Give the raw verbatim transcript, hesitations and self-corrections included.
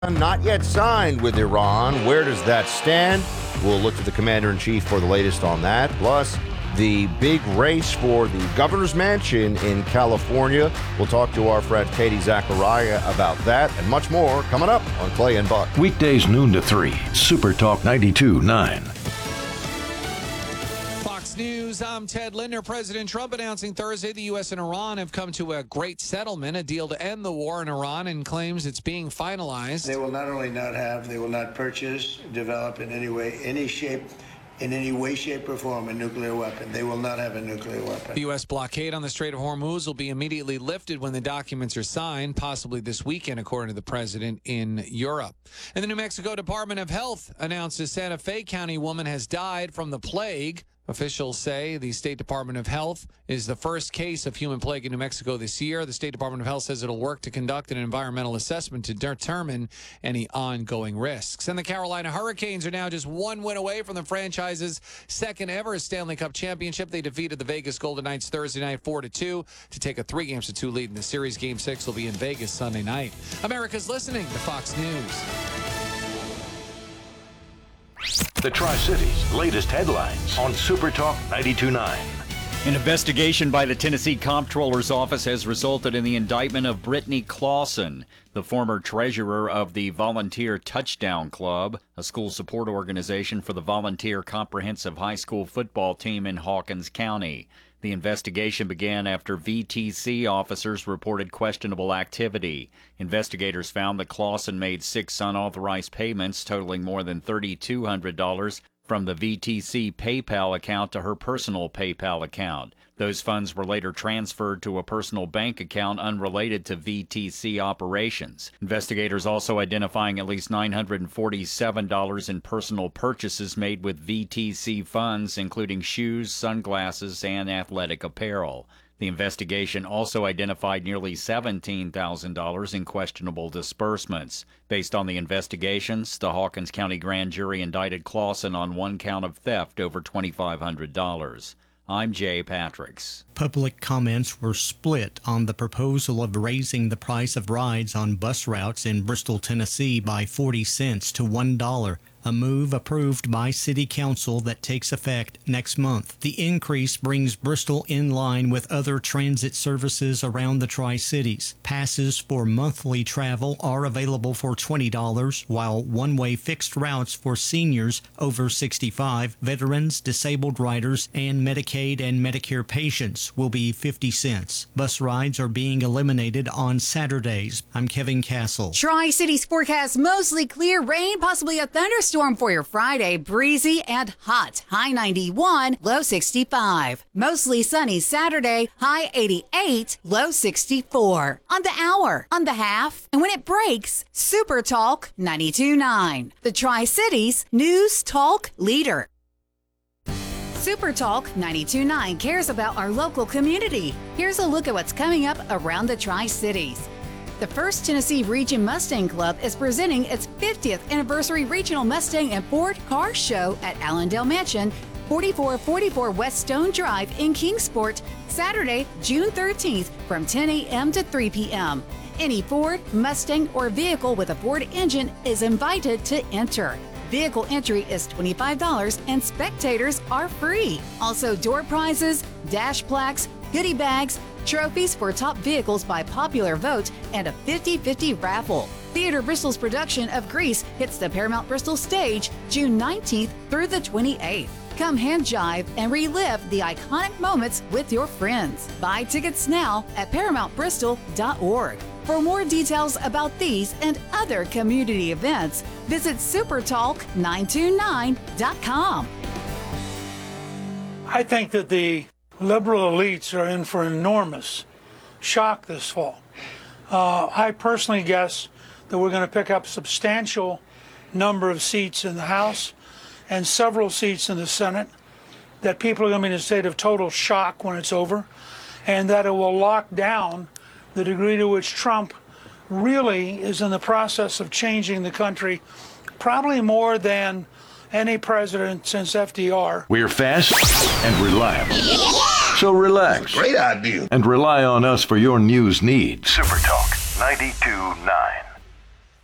Not yet signed with Iran. Where does that stand? We'll look to the commander-in-chief for the latest on that. Plus, the big race for the governor's mansion in California. We'll talk to our friend Katie Zachariah about that and much more coming up on Clay and Buck. Weekdays noon to three, Super Talk ninety-two point nine. News. I'm Ted Linder. President Trump announcing Thursday the U S and Iran have come to a great settlement, a deal to end the war in Iran, and claims it's being finalized. They will not only not have, they will not purchase, develop in any way, any shape, in any way, shape, or form a nuclear weapon. They will not have a nuclear weapon. The U S blockade on the Strait of Hormuz will be immediately lifted when the documents are signed, possibly this weekend, according to the president in Europe. And the New Mexico Department of Health announced a Santa Fe County woman has died from the plague. Officials say the State Department of Health is the first case of human plague in New Mexico this year. The State Department of Health says it'll work to conduct an environmental assessment to determine any ongoing risks. And the Carolina Hurricanes are now just one win away from the franchise's second ever Stanley Cup championship. They defeated the Vegas Golden Knights Thursday night four to two to take a three games to two lead in the series. Game six will be in Vegas Sunday night. America's listening to Fox News. The Tri-Cities' latest headlines on Super Talk ninety-two point nine. An investigation by the Tennessee Comptroller's Office has resulted in the indictment of Brittany Clausen, the former treasurer of the Volunteer Touchdown Club, a school support organization for the Volunteer Comprehensive High School football team in Hawkins County. The investigation began after V T C officers reported questionable activity. Investigators found that Clausen made six unauthorized payments totaling more than three thousand two hundred dollars from the V T C PayPal account to her personal PayPal account. Those funds were later transferred to a personal bank account unrelated to V T C operations. Investigators also identifying at least nine hundred forty-seven dollars in personal purchases made with V T C funds, including shoes, sunglasses, and athletic apparel. The investigation also identified nearly seventeen thousand dollars in questionable disbursements. Based on the investigations, the Hawkins County grand jury indicted Clausen on one count of theft over two thousand five hundred dollars. I'm Jay Patricks. Public comments were split on the proposal of raising the price of rides on bus routes in Bristol, Tennessee by forty cents to one dollar, a move approved by City Council that takes effect next month. The increase brings Bristol in line with other transit services around the Tri-Cities. Passes for monthly travel are available for twenty dollars, while one-way fixed routes for seniors over sixty-five, veterans, disabled riders, and Medicaid and Medicare patients will be fifty cents. Bus rides are being eliminated on Saturdays. I'm Kevin Castle. Tri-Cities forecast mostly clear, rain, possibly a thunderstorm for your Friday. Breezy and hot. High ninety-one, low sixty-five. Mostly sunny Saturday. High eighty-eight, low sixty-four. On the hour, on the half, and when it breaks, Super Talk ninety-two point nine. The Tri-Cities News Talk Leader. Super Talk ninety-two point nine cares about our local community. Here's a look at what's coming up around the Tri-Cities. The First Tennessee Region Mustang Club is presenting its fiftieth anniversary Regional Mustang and Ford Car Show at Allendale Mansion, forty-four forty-four West Stone Drive in Kingsport, Saturday, June thirteenth from ten a.m. to three p.m. Any Ford, Mustang, or vehicle with a Ford engine is invited to enter. Vehicle entry is twenty-five dollars and spectators are free. Also, door prizes, dash plaques, goodie bags, trophies for top vehicles by popular vote, and a fifty-fifty raffle. Theater Bristol's production of Grease hits the Paramount Bristol stage June nineteenth through the twenty-eighth. Come hand jive and relive the iconic moments with your friends. Buy tickets now at paramount bristol dot org. For more details about these and other community events, visit super talk nine two nine dot com. I think that the liberal elites are in for enormous shock this fall. Uh, I personally guess that we're going to pick up a substantial number of seats in the House and several seats in the Senate, that people are going to be in a state of total shock when it's over, and that it will lock down the degree to which Trump really is in the process of changing the country, probably more than any president since F D R. We're fast and reliable. So relax. Great idea. And rely on us for your news needs. Super Talk ninety-two point nine.